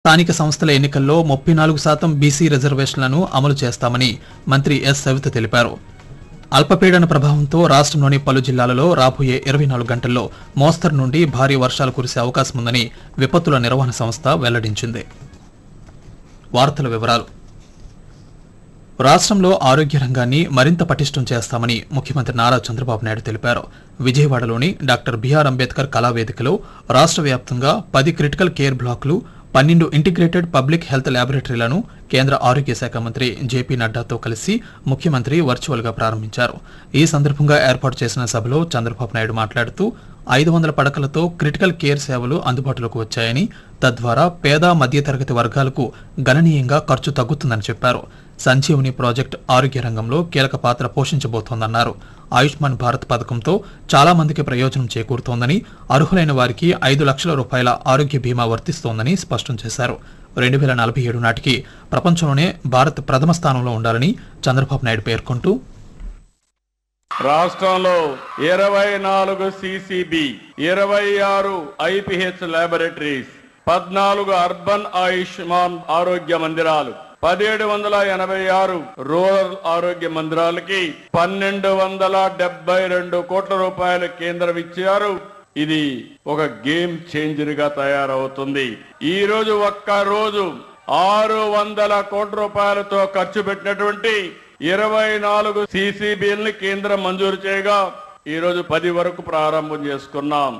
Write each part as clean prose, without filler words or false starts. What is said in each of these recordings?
స్థానిక సంస్థల ఎన్నికల్లో 34% బీసీ రిజర్వేషన్లను అమలు చేస్తామని మంత్రి ఎస్ సవిత తెలిపారు. అల్పపీడన ప్రభావంతో రాష్ట్రంలోని పలు జిల్లాలలో రాబోయే 24 గంటల్లో మోస్తరు నుండి భారీ వర్షాలు కురిసే అవకాశం ఉందని విపత్తుల నిర్వహణ సంస్థ వెల్లడించింది. వార్తల వివరాలు. రాష్ట్రంలో ఆరోగ్య రంగాన్ని మరింత పటిష్టం చేస్తామని ముఖ్యమంత్రి నారా చంద్రబాబు నాయుడు తెలిపారు. విజయవాడలోని డాక్టర్ బిఆర్ అంబేద్కర్ కళావేదికలో రాష్ట్ర వ్యాప్తంగా 10 critical care బ్లాకులు, 12 integrated public health ల్యాబొరేటరీలను కేంద్ర ఆరోగ్య శాఖ మంత్రి జేపీ నడ్డాతో కలిసి ముఖ్యమంత్రి వర్చువల్ గా ప్రారంభించారు. ఈ సందర్భంగా ఏర్పాటు చేసిన సభలో చంద్రబాబు నాయుడు మాట్లాడుతూ 500 పడకలతో క్రిటికల్ కేర్ సేవలు అందుబాటులోకి వచ్చాయని, తద్వారా పేద మధ్యతరగతి వర్గాలకు గణనీయంగా ఖర్చు తగ్గుతుందని చెప్పారు. సంజీవని ప్రాజెక్టు ఆరోగ్య రంగంలో కీలక పాత్ర పోషించబోతోందన్నారు. ఆయుష్మాన్ భారత్ పథకంతో చాలా మందికి ప్రయోజనం చేకూరుతోందని, అర్హులైన వారికి 5 లక్షల రూపాయల ఆరోగ్య బీమా వర్తిస్తోందని స్పష్టం చేశారు. 2047 నాటికి ప్రపంచంలోనే భారత్ ప్రథమ స్థానంలో ఉండాలని చంద్రబాబు నాయుడు పేర్కొంటూ, రాష్ట్రంలో 24 సిసిబి, 26 ఐపీహెచ్ ల్యాబొరేటరీస్, 14 అర్బన్ ఆయుష్మాన్ ఆరోగ్య మందిరాలు, 1786 రూరల్ ఆరోగ్య మందిరాలకి 1272 కోట్ల రూపాయలు కేంద్రం ఇచ్చారు. ఇది ఒక గేమ్ చేంజర్ గా తయారవుతుంది. ఈ రోజు ఒక్క రోజు 600 కోట్ల రూపాయలతో ఖర్చు పెట్టినటువంటి 24 సిసిబిల్ని కేంద్రం మంజూరు చేయగా ఈ రోజు 10 వరకు ప్రారంభం చేసుకున్నాం.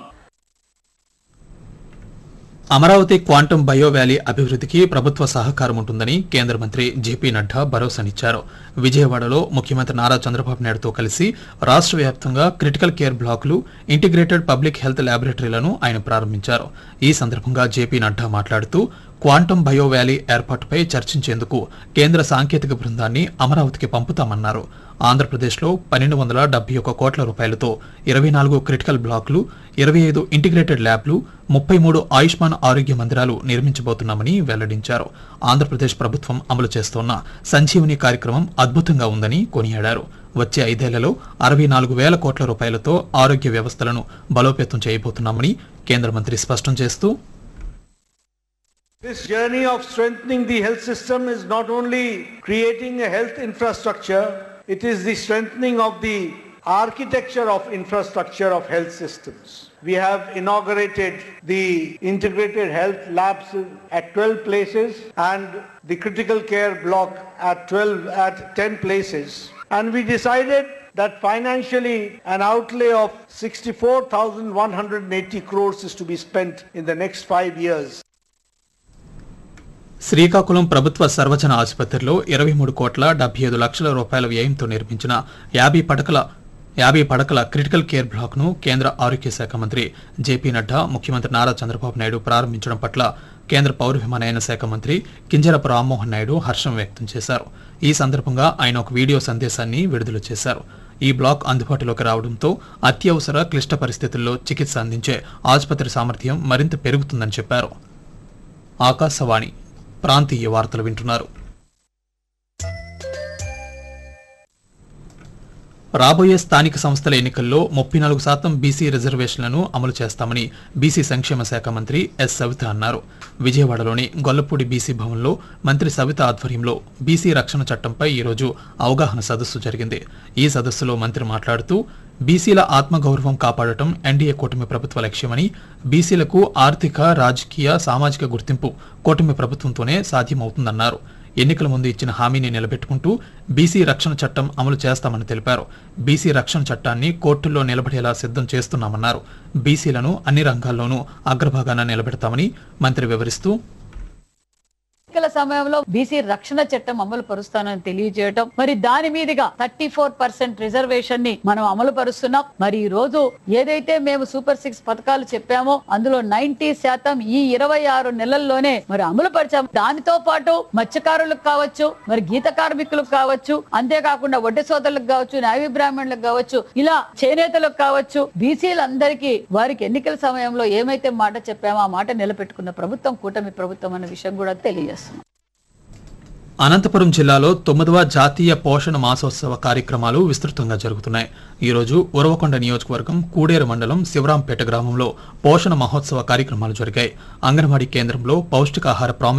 అమరావతి క్వాంటమ్ బయో వ్యాలీ అభివృద్ధికి ప్రభుత్వ సహకారం ఉంటుందని కేంద్ర మంత్రి జేపీ నడ్డా భరోసానిచ్చారు. విజయవాడలో ముఖ్యమంత్రి నారా చంద్రబాబు నాయుడుతో కలిసి రాష్ట్ర వ్యాప్తంగా critical care బ్లాకులు, integrated public health ల్యాబొరేటరీలను ఆయన ప్రారంభించారు. ఈ సందర్భంగా జేపీ నడ్డా మాట్లాడుతూ, క్వాంటమ్ బయో వ్యాలీ ఏర్పాటుపై చర్చించేందుకు కేంద్ర సాంకేతిక బృందాన్ని అమరావతికి పంపుతామన్నారు. ఆంధ్రప్రదేశ్లో 1271 కోట్ల రూపాయలతో 24 క్రిటికల్ బ్లాకులు, 25 ఇంటిగ్రేటెడ్ ల్యాబ్లు, 33 ఆయుష్మాన్ ఆరోగ్య మందిరాలు నిర్మించబోతున్నామని వెల్లడించారు. ఆంధ్రప్రదేశ్ ప్రభుత్వం అమలు చేస్తోన్న సంజీవని కార్యక్రమం అద్భుతంగా ఉందని కొనియాడారు. వచ్చే 5 ఏళ్లలో 64,000 కోట్ల రూపాయలతో ఆరోగ్య వ్యవస్థలను బలోపేతం చేయబోతున్నామని కేంద్ర మంత్రి స్పష్టం చేస్తూ, This journey of strengthening the health system is not only creating a health infrastructure, it is the strengthening of the architecture of infrastructure of health systems. We have inaugurated the integrated health labs at 12 places and the critical care block at 10 places. And we decided that financially an outlay of 64,180 crores is to be spent in the next 5 years. Srikakulam ప్రభుత్వ సర్వజన ఆసుపత్రిలో 23 కోట్ల 75 లక్షల రూపాయల వ్యయంతో నిర్మించిన 50 పడకల critical care black ను కేంద్ర ఆరోగ్య శాఖ మంత్రి జేపీ నడ్డా ముఖ్యమంత్రి నారా చంద్రబాబు నాయుడు ప్రారంభించడం పట్ల కేంద్ర పౌర విమానయాన శాఖ మంత్రి కింజరాపు రామ్మోహన్ నాయుడు హర్షం వ్యక్తం చేశారు. ఈ సందర్భంగా ఆయన ఒక వీడియో సందేశాన్ని విడుదల చేశారు. ఈ బ్లాక్ అందుబాటులోకి రావడంతో అత్యవసర క్లిష్ట పరిస్థితుల్లో చికిత్స అందించే ఆసుపత్రి సామర్థ్యం మరింత పెరుగుతుందని చెప్పారు. ఆకాశవాణి ప్రాంతీయ వార్తలు వింటున్నారు. రాబోయే స్థానిక సంస్థల ఎన్నికల్లో 34% బీసీ రిజర్వేషన్లను అమలు చేస్తామని బీసీ సంక్షేమ శాఖ మంత్రి ఎస్ సవిత అన్నారు. విజయవాడలోని గొల్లపూడి బీసీ భవన్లో మంత్రి సవిత ఆధ్వర్యంలో బీసీ రక్షణ చట్టంపై ఈరోజు అవగాహన సదస్సు జరిగింది. ఈ సదస్సులో మంత్రి మాట్లాడుతూ, బీసీల ఆత్మగౌరవం కాపాడటం ఎన్డీఏ కూటమి ప్రభుత్వ లక్ష్యమని, బీసీలకు ఆర్థిక, రాజకీయ, సామాజిక గుర్తింపు కూటమి ప్రభుత్వంతోనే సాధ్యమవుతుందన్నారు. ఎన్నికల ముందు ఇచ్చిన హామీని నిలబెట్టుకుంటూ బీసీ రక్షణ చట్టం అమలు చేస్తామని తెలిపారు. బీసీ రక్షణ చట్టాన్ని కోర్టుల్లో నిలబడేలా సిద్ధం చేస్తున్నామన్నారు. బీసీలను అన్ని రంగాల్లోనూ అగ్రభాగాన నిలబెడతామని మంత్రి వివరిస్తూ, ఎన్నికల సమయంలో బీసీ రక్షణ చట్టం అమలు పరుస్తానని తెలియజేయటం, మరి దాని మీదుగా 34% రిజర్వేషన్ ని మనం అమలు పరుస్తున్నాం. మరి ఈ రోజు ఏదైతే మేము సూపర్ 6 పథకాలు చెప్పామో అందులో 90% ఈ 26 నెలల్లోనే మరి అమలు పరిచాం. దానితో పాటు మత్స్యకారులకు కావచ్చు, మరి గీత కార్మికులకు కావచ్చు, అంతేకాకుండా వడ్డీ సోదరులకు కావచ్చు, న్యాయ బ్రాహ్మణులకు కావచ్చు, ఇలా చేనేతలకు కావచ్చు, బీసీలందరికీ వారికి ఎన్నికల సమయంలో ఏమైతే మాట చెప్పామో ఆ మాట నిలబెట్టుకున్న ప్రభుత్వం కూటమి ప్రభుత్వం అనే విషయం కూడా తెలియజేస్తుంది. అనంతపురం జిల్లాలో 9వ జాతీయ పోషణ మాసోత్సవ కార్యక్రమాలు విస్తృతంగా జరుగుతున్నాయి. ఈరోజు ఉరవకొండ నియోజకవర్గం కూడేరు మండలం శివరాంపేట గ్రామంలో పోషణ మహోత్సవ కార్యక్రమాలు జరిగాయి. అంగన్వాడీ కేంద్రంలో పౌష్టికాహార